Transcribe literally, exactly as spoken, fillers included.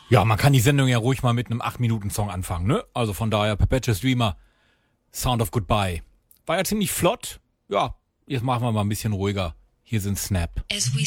Ja, man kann die Sendung ja ruhig mal mit einem acht Minuten Song anfangen, ne? Also von daher, Perpetuous Dreamer, Sound of Goodbye. War ja ziemlich flott. Ja, jetzt machen wir mal ein bisschen ruhiger. Hier sind Snap. As we